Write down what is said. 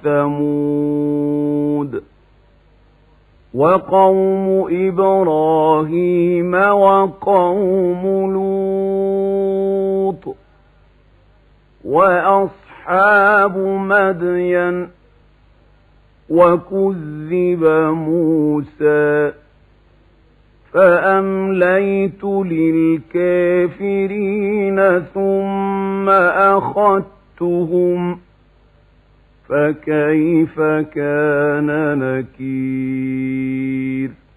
ثمود وقوم إبراهيم وقوم لوط وأصحاب مدين وكذب موسى فأمليت للكافرين ثم أخذتهم فكيف كان نكير